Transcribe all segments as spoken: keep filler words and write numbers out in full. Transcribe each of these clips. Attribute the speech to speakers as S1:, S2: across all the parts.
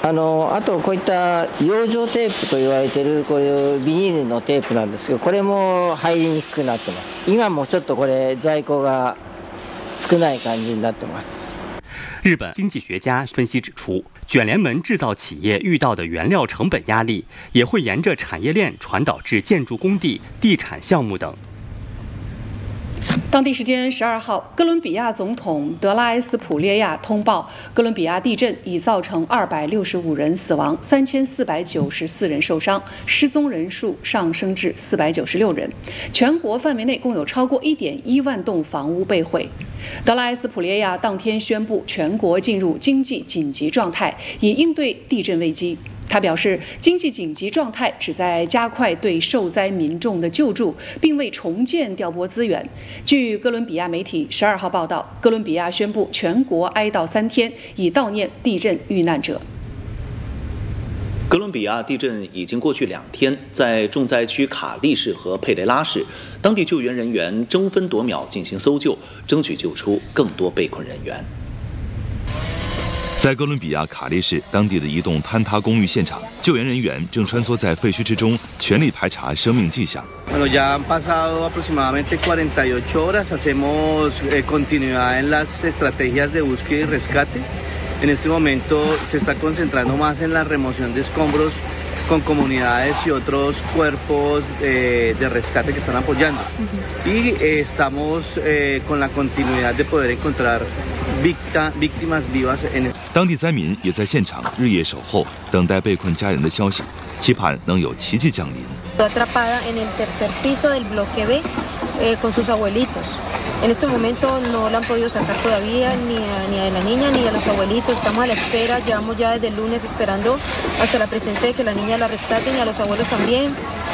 S1: あのあとこういった養生テープと言われているこういうビニールのテープなんですけど、これも入りにくくなってます。今もちょっとこれ在庫が少ない感じになってます。
S2: 日本经济学家分析指出，卷帘门制造企业遇到的原料成本压力，也会沿着产业链传导至建筑工地、地产项目等。
S3: 当地时间十二号，哥伦比亚总统德拉埃斯普列亚通报，哥伦比亚地震已造成二百六十五人死亡，三千四百九十四人受伤，失踪人数上升至四百九十六人。全国范围内共有超过一点一万栋房屋被毁。德拉埃斯普列亚当天宣布全国进入经济紧急状态，以应对地震危机。他表示，经济紧急状态旨在加快对受灾民众的救助，并为重建调拨资源。据哥伦比亚媒体十二号报道，哥伦比亚宣布全国哀悼三天，以悼念地震遇难者。
S4: 哥伦比亚地震已经过去两天，在重灾区卡利市和佩雷拉市，当地救援人员争分夺秒进行搜救，争取救出更多被困人员。
S5: 在哥伦比亚卡利市当地的一栋坍塌公寓现场，救援人员正穿梭在废墟之中，全力排查生命迹象。
S6: Bueno, ya han pasado aproximadamente cuarenta y ocho horas. Hacemos eh, continuidad en las estrategias de búsqueda y rescate. En este momento se está concentrando más en la remoción de escombros con comunidades y otros cuerpos eh, de rescate que están apoyando. Y eh, estamos eh, con la continuidad de poder encontrar víctimas víctimas vivas en.
S5: 当地灾民也在现场日夜守候，等待被困家人的消息，期盼能有奇迹降临。
S7: Atrapada en el tercer piso del bloque B eh, con sus abuelitos. En este momento no la han podido sacar todavía ni a, ni a la niña ni a los abuelitos. Estamos a la espera, llevamos ya desde el lunes esperando hasta la presente de que la niña la rescaten y a los abuelos también.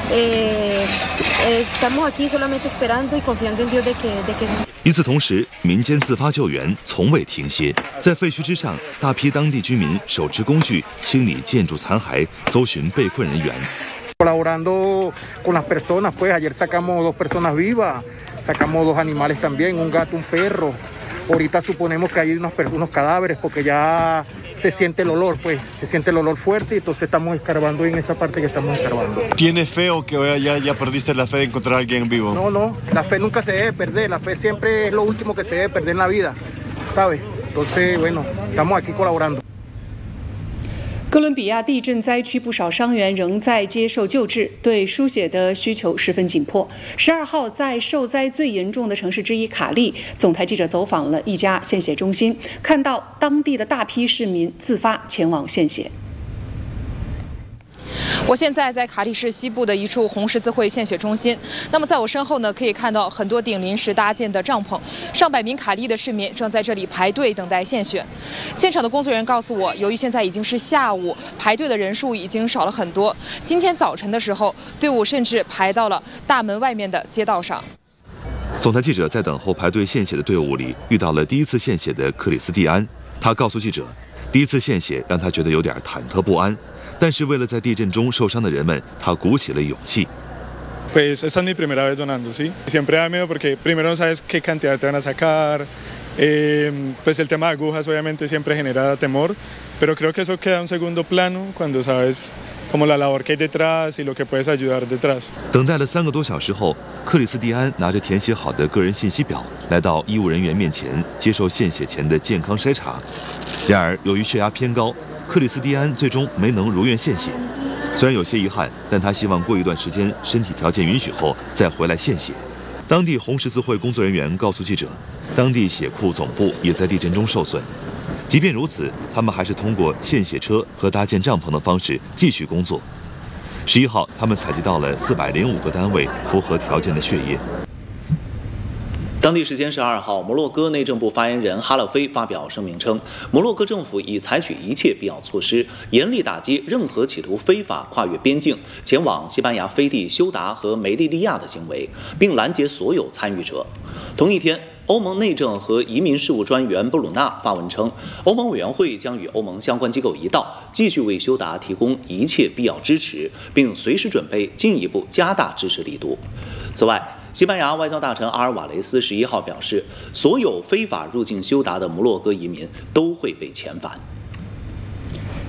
S7: Eh, eh, estamos aquí solamente esperando y confiando en Dios de que, de que...
S5: 与此同时，民间自发救援从未停歇。在废墟之上，大批当地居民手持工具清理建筑残骸，搜寻被困人员。
S8: Colaborando con las personas, pues ayer sacamos dos personas vivas, sacamos dos animales también, un gato, un perro. Ahorita suponemos que hay unos, unos cadáveres porque ya se siente el olor, pues se siente el olor fuerte y entonces estamos escarbando en esa parte que estamos escarbando.
S9: ¿Tienes fe o que ya, ya perdiste la fe de encontrar a alguien vivo?
S8: No, no, la fe nunca se debe perder, la fe siempre es lo último que se debe perder en la vida, ¿sabes? Entonces, bueno, estamos aquí colaborando。
S3: 哥伦比亚地震灾区不少伤员仍在接受救治，对输血的需求十分紧迫。十二号，在受灾最严重的城市之一卡利，总台记者走访了一家献血中心，看到当地的大批市民自发前往献血。
S10: 我现在在卡利市西部的一处红十字会献血中心。那么在我身后呢，可以看到很多顶临时搭建的帐篷，上百名卡利的市民正在这里排队等待献血。现场的工作人员告诉我，由于现在已经是下午，排队的人数已经少了很多。今天早晨的时候，队伍甚至排到了大门外面的街道上。
S5: 总台记者在等候排队献血的队伍里遇到了第一次献血的克里斯蒂安，他告诉记者，第一次献血让他觉得有点忐忑不安。但是为了在地震中受伤的人们，他鼓起了勇气。
S11: Pues esta es mi primera vez donando, sí. Siempre da miedo porque primero no sabes qué cantidad te van a sacar. Eh, pues el tema de agujas obviamente siempre genera temor, pero creo que eso queda en un segundo plano cuando sabes como la labor que hay detrás y lo que puedes ayudar detrás。
S5: 等待了三个多小时后，克里斯蒂安拿着填写好的个人信息表，来到医务人员面前接受献血前的健康筛查。然而，由于血压偏高，克里斯蒂安最终没能如愿献血。虽然有些遗憾，但他希望过一段时间身体条件允许后再回来献血。当地红十字会工作人员告诉记者，当地血库总部也在地震中受损。即便如此，他们还是通过献血车和搭建帐篷的方式继续工作。十一号，他们采集到了四百零五个单位符合条件的血液。
S4: 当地时间十二号，摩洛哥内政部发言人哈勒菲发表声明称，摩洛哥政府已采取一切必要措施，严厉打击任何企图非法跨越边境前往西班牙飞地休达和梅利利亚的行为，并拦截所有参与者。同一天，欧盟内政和移民事务专员布鲁纳发文称，欧盟委员会将与欧盟相关机构一道，继续为休达提供一切必要支持，并随时准备进一步加大支持力度。此外，西班牙外交大臣阿尔瓦雷斯十一号表示，所有非法入境休达的摩洛哥移民都会被遣返。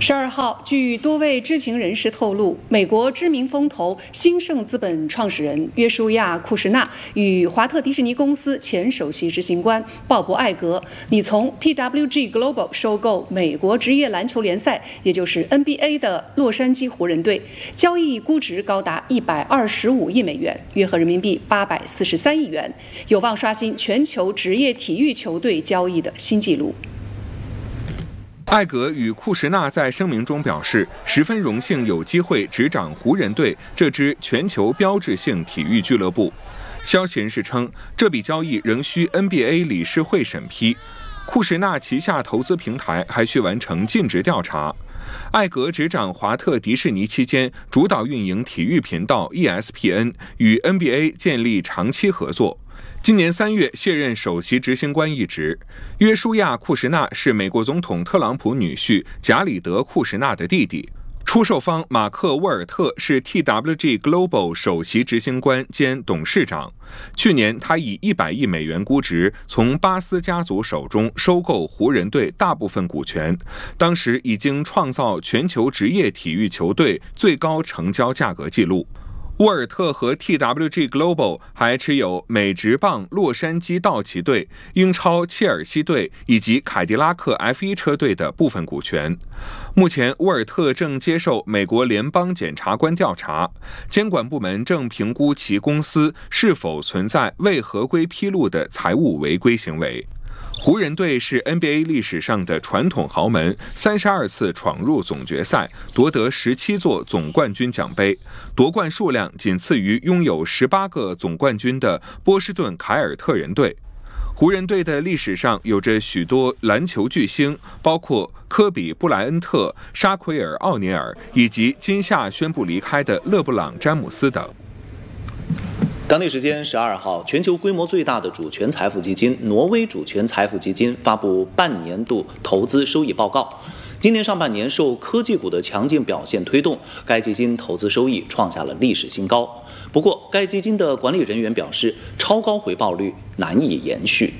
S3: 十二号，据多位知情人士透露，美国知名风投兴盛资本创始人约书亚·库什纳与华特迪士尼公司前首席执行官鲍勃·艾格拟从 T W G Global 收购美国职业篮球联赛，也就是 N B A 的洛杉矶湖人队，交易估值高达一百二十五亿美元，约合人民币八百四十三亿元，有望刷新全球职业体育球队交易的新纪录。
S12: 艾格与库什纳在声明中表示，十分荣幸有机会执掌湖人队这支全球标志性体育俱乐部。消息人士称，这笔交易仍需 N B A 理事会审批。库什纳旗下投资平台还需完成尽职调查。艾格执掌华特迪士尼期间，主导运营体育频道 E S P N， 与 N B A 建立长期合作。今年三月卸任首席执行官一职。约书亚·库什纳是美国总统特朗普女婿贾里德·库什纳的弟弟。出售方马克·沃尔特是 T W G Global 首席执行官兼董事长。去年，他以一百亿美元估值从巴斯家族手中收购湖人队大部分股权，当时已经创造全球职业体育球队最高成交价格纪录。沃尔特和 T W G Global 还持有美职棒洛杉矶道奇队、英超切尔西队以及凯迪拉克 F 一 车队的部分股权。目前，沃尔特正接受美国联邦检察官调查，监管部门正评估其公司是否存在未合规披露的财务违规行为。湖人队是 N B A 历史上的传统豪门，三十二次闯入总决赛，夺得十七座总冠军奖杯，夺冠数量仅次于拥有十八个总冠军的波士顿凯尔特人队。湖人队的历史上有着许多篮球巨星，包括科比·布莱恩特、沙奎尔·奥尼尔以及今夏宣布离开的勒布朗·詹姆斯等。
S4: 当地时间十二号，全球规模最大的主权财富基金挪威主权财富基金发布半年度投资收益报告。今年上半年受科技股的强劲表现推动，该基金投资收益创下了历史新高。不过，该基金的管理人员表示，超高回报率难以延续。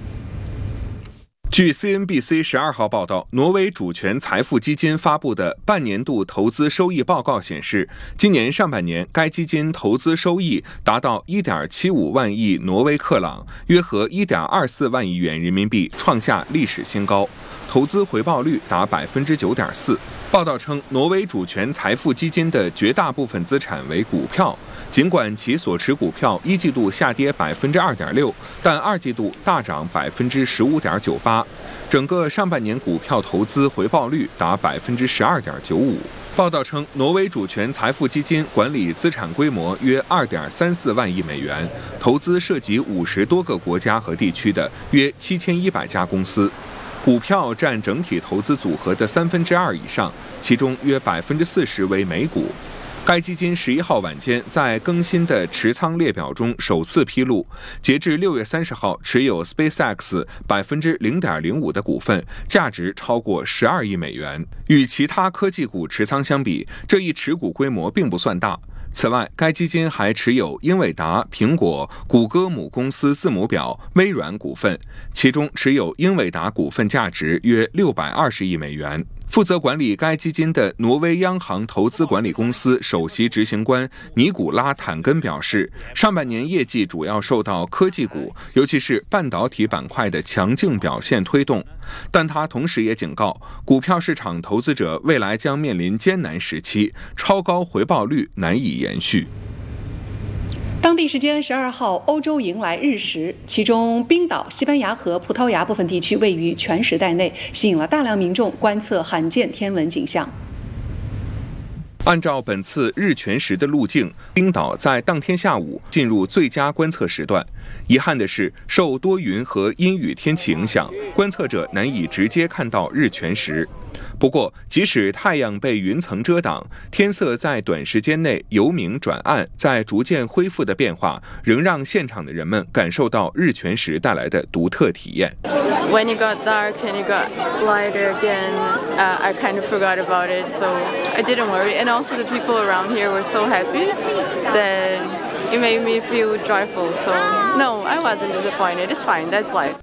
S12: 据 C N B C 十二号报道，挪威主权财富基金发布的半年度投资收益报告显示，今年上半年该基金投资收益达到 一点七五万亿挪威克朗，约合 一点二四万亿元人民币，创下历史新高，投资回报率达 百分之九点四。报道称，挪威主权财富基金的绝大部分资产为股票，尽管其所持股票一季度下跌 百分之二点六， 但二季度大涨 百分之十五点九八， 整个上半年股票投资回报率达 百分之十二点九五。报道称，挪威主权财富基金管理资产规模约 二点三四万亿美元，投资涉及五十多个国家和地区的约七千一百家公司。股票占整体投资组合的三分之二以上，其中约 百分之四十 为美股。该基金十一号晚间在更新的持仓列表中首次披露，截至六月三十号持有 SpaceX 百分之零点零五的股份，价值超过十二亿美元。与其他科技股持仓相比，这一持股规模并不算大。此外，该基金还持有英伟达、苹果、谷歌母公司字母表、微软股份，其中持有英伟达股份价值约六百二十亿美元。负责管理该基金的挪威央行投资管理公司首席执行官尼古拉坦根表示，上半年业绩主要受到科技股，尤其是半导体板块的强劲表现推动，但他同时也警告，股票市场投资者未来将面临艰难时期，超高回报率难以延续。
S3: 当地时间十二号，欧洲迎来日食，其中冰岛、西班牙和葡萄牙部分地区位于全时带内，吸引了大量民众观测罕见天文景象。
S12: 按照本次日全食的路径，冰岛在当天下午进入最佳观测时段。遗憾的是，受多云和阴雨天气影响，观测者难以直接看到日全食。不过，即使太阳被云层遮挡，天色在短时间内由明转暗，在逐渐恢复的变化，仍让现场的人们感受到日全食带来的独特体验。
S13: When it got dark and it got lighter again, uh, I kind of forgot about it, so I didn't worry. And also the people around here were so happy that it made me feel joyful. So no, I wasn't disappointed. It's fine. That's life.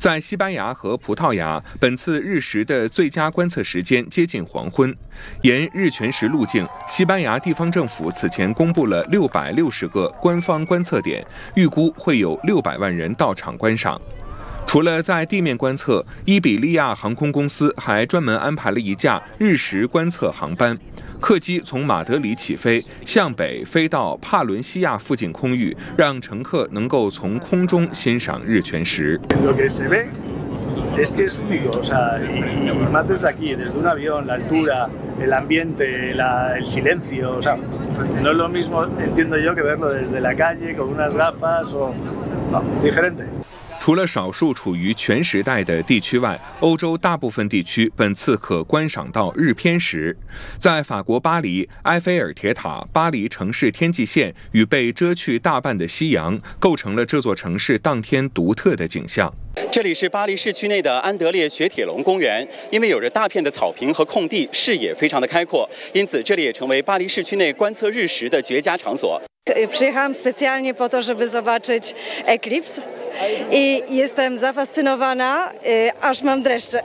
S12: 在西班牙和葡萄牙，本次日食的最佳观测时间接近黄昏。沿日全食路径，西班牙地方政府此前公布了六百六十个官方观测点，预估会有六百万人到场观赏。除了在地面观测，伊比利亚航空公司还专门安排了一架日食观测航班，客机从马德里起飞，向北飞到帕伦西亚附近空域，让乘客能够从空中欣赏日全食。
S14: Es que es único, o sea, y, y más desde aquí, desde un avión, la altura, el ambiente, la, el silencio, o sea, no es lo mismo, entiendo yo, que verlo desde la calle con unas gafas o no, diferente.
S12: 除了少数处于全时带的地区外，欧洲大部分地区本次可观赏到日偏食。在法国巴黎，埃菲尔铁塔、巴黎城市天际线与被遮去大半的夕阳，构成了这座城市当天独特的景象。
S15: 这里是巴黎市区内的安德烈雪铁龙公园，因为有着大片的草坪和空地，视野非常的开阔，因此这里也成为巴黎市区内观测日食的绝佳场所。
S16: Przyjechałam specjalnie po to, żeby zobaczyć eklips i jestem zafascynowana, aż mam dreszcze.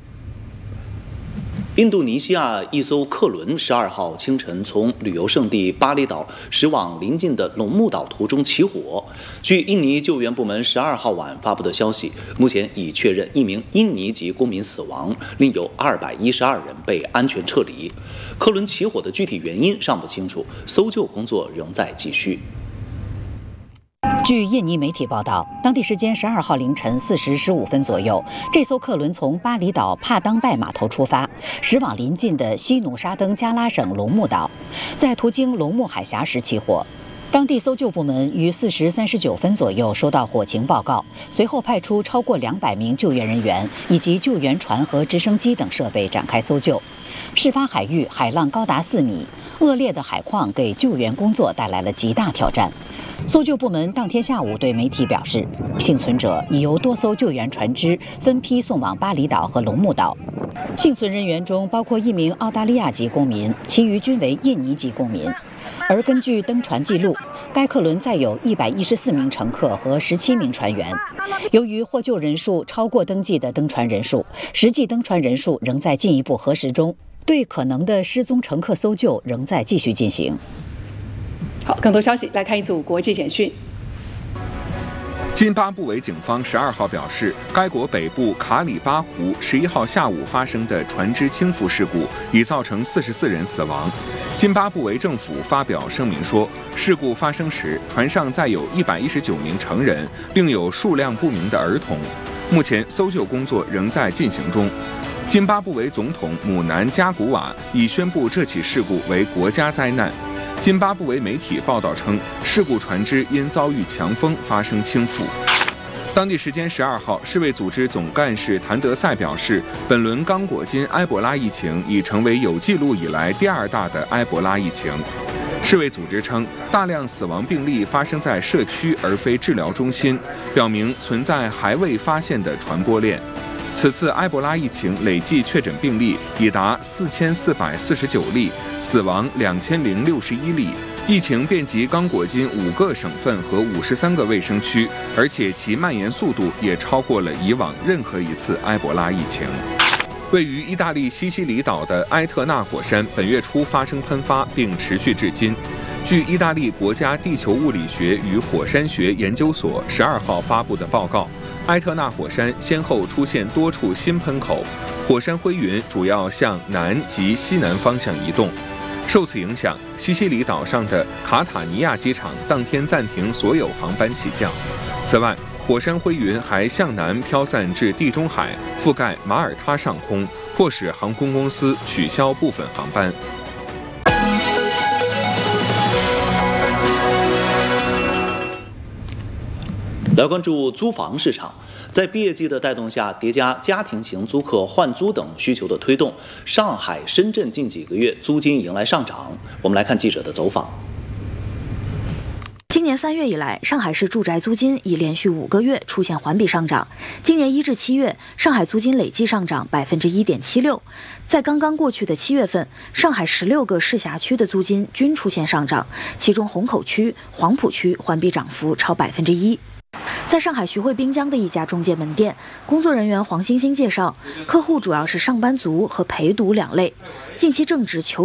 S4: 印度尼西亚一艘客轮十二号清晨从旅游胜地巴厘岛驶往邻近的龙目岛途中起火。据印尼救援部门十二号晚发布的消息，目前已确认一名印尼籍公民死亡，另有二百一十二人被安全撤离。客轮起火的具体原因尚不清楚，搜救工作仍在继续。
S17: 据印尼媒体报道，当地时间十二号凌晨四时十五分左右，这艘客轮从巴厘岛帕当拜码头出发，驶往邻近的西努沙登加拉省龙目岛，在途经龙目海峡时起火。当地搜救部门于四时三十九分左右收到火情报告，随后派出超过两百名救援人员以及救援船和直升机等设备展开搜救。事发海域海浪高达四米，恶劣的海况给救援工作带来了极大挑战。搜救部门当天下午对媒体表示，幸存者已由多艘救援船只分批送往巴厘岛和龙目岛。幸存人员中包括一名澳大利亚籍公民，其余均为印尼籍公民。而根据登船记录，该客轮载有一百一十四名乘客和十七名船员。由于获救人数超过登记的登船人数，实际登船人数仍在进一步核实中，对可能的失踪乘客搜救仍在继续进行。
S3: 好，更多消息来看一组国际简讯。
S12: 津巴布韦警方十二号表示，该国北部卡里巴湖十一号下午发生的船只倾覆事故已造成四十四人死亡。津巴布韦政府发表声明说，事故发生时，船上载有一百一十九名成人，另有数量不明的儿童。目前搜救工作仍在进行中。津巴布韦总统姆南加古瓦已宣布这起事故为国家灾难。津巴布韦媒体报道称，事故船只因遭遇强风发生倾覆。当地时间十二号，世卫组织总干事谭德赛表示，本轮刚果金埃博拉疫情已成为有记录以来第二大的埃博拉疫情。世卫组织称，大量死亡病例发生在社区而非治疗中心，表明存在还未发现的传播链。此次埃博拉疫情累计确诊病例已达四千四百四十九例，死亡两千零六十一例。疫情遍及刚果金五个省份和五十三个卫生区，而且其蔓延速度也超过了以往任何一次埃博拉疫情。位于意大利西西里岛的埃特纳火山本月初发生喷发，并持续至今。据意大利国家地球物理学与火山学研究所十二号发布的报告，埃特纳火山先后出现多处新喷口，火山灰云主要向南及西南方向移动。受此影响，西西里岛上的卡塔尼亚机场当天暂停所有航班起降。此外，火山灰云还向南飘散至地中海，覆盖马耳他上空，迫使航空公司取消部分航班。
S4: 来关注租房市场，在毕业季的带动下，叠加家庭型租客换租等需求的推动，上海、深圳近几个月租金迎来上涨。我们来看记者的走访。
S18: 今年三月以来，上海市住宅租金已连续五个月出现环比上涨。今年一至七月，上海租金累计上涨百分之一点七六。在刚刚过去的七月份，上海十六个市辖区的租金均出现上涨，其中虹口区、黄浦区环比涨幅超百分之一。 在上海徐汇滨江的一家中介门店，工作人员黄星星介绍，客户主要是上班族和陪读两类，近期正值求